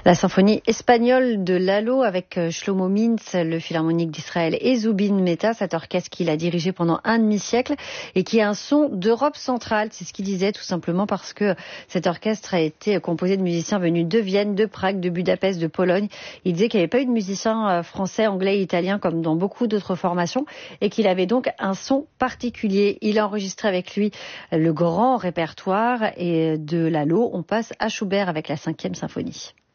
La symphonie espagnole de Lalo avec Shlomo Mintz, le Philharmonique d'Israël et Zubin Mehta, cet orchestre qu'il a dirigé pendant un demi-siècle et qui a un son d'Europe centrale. C'est ce qu'il disait tout simplement parce que cet orchestre a été composé de musiciens venus de Vienne, de Prague, de Budapest, de Pologne. Il disait qu'il n'y avait pas eu de musiciens français, anglais et italiens comme dans beaucoup d'autres formations et qu'il avait donc un son particulier. Il a enregistré avec lui le grand répertoire et de Lalo, on passe à Schubert avec la 5e symphonie.